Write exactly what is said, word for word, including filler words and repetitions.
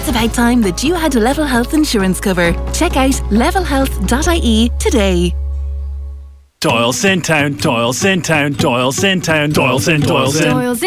It's about time that you had Level Health insurance cover. Check out level health dot I E today. Doyle Sintown, Doyle Sintown, Doyle Sintown, Doyle Sin, Doyle Sin.